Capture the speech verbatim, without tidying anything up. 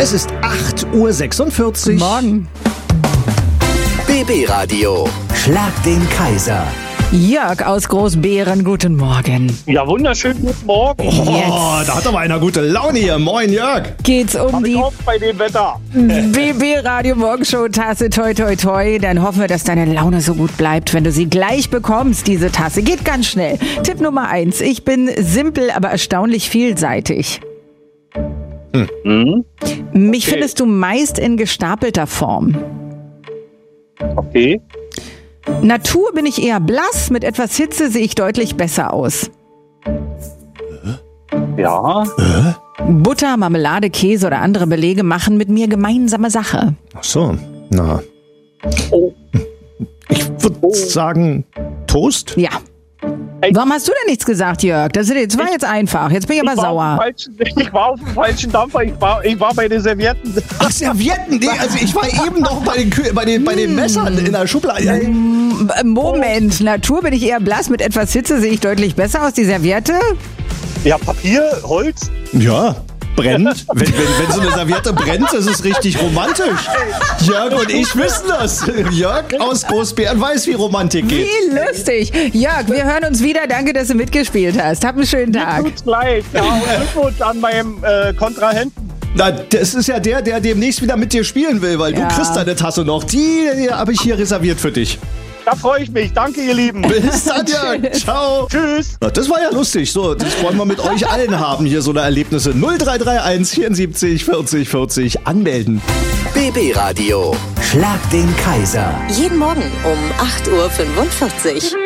Es ist acht Uhr sechsundvierzig. Morgen. B B-Radio. Schlag den Kaiser. Jörg aus Großbeeren, guten Morgen. Ja, wunderschönen guten Morgen. Oh, da hat aber einer gute Laune hier. Moin, Jörg. Geht's um Hab ich die auch bei dem Wetter. B B-Radio Morgenshow-Tasse. Toi, toi, toi. Dann hoffen wir, dass deine Laune so gut bleibt, wenn du sie gleich bekommst, diese Tasse. Geht ganz schnell. Tipp Nummer eins. Ich bin simpel, aber erstaunlich vielseitig. Mhm. Mich Okay. findest du meist in gestapelter Form. Okay. Natur bin ich eher blass, mit etwas Hitze sehe ich deutlich besser aus. Ja. Butter, Marmelade, Käse oder andere Belege machen mit mir gemeinsame Sache. Ach so, na. Oh. Ich würde sagen, Toast? Ja. Warum hast du denn nichts gesagt, Jörg? Das, das war jetzt einfach. Jetzt bin ich aber Ich war, auf sauer. dem falschen, ich war auf dem falschen Dampfer. Ich war, ich war bei den Servietten. Ach, Servietten? Nee, also ich war eben noch bei den, Kü- bei den, bei den Messern in der Schublade. Ja. Moment, Natur bin ich eher blass, mit etwas Hitze sehe ich deutlich besser aus. Die Serviette? Ja, Papier, Holz. Ja, brennt. Wenn, wenn, wenn so eine Serviette brennt, das ist richtig romantisch. Jörg und ich wissen das. Jörg aus Großbären weiß, wie Romantik geht. Wie lustig. Jörg, wir hören uns wieder. Danke, dass du mitgespielt hast. Hab einen schönen Tag. Tut's gleich. Ja, und Glückwunsch an meinem äh, Kontrahenten. Na, das ist ja der, der demnächst wieder mit dir spielen will, weil Ja. du kriegst deine Tasse noch. Die, die habe ich hier reserviert für dich. Da freue ich mich. Danke, ihr Lieben. Bis dann, Jörg. Ciao. Tschüss. Na, das war ja lustig. So, das wollen wir mit euch allen haben, hier so eine Erlebnisse. null drei drei eins vierundsiebzig vierzig vierzig anmelden. B B-Radio. Schlag den Kaiser. Jeden Morgen um acht Uhr fünfundvierzig.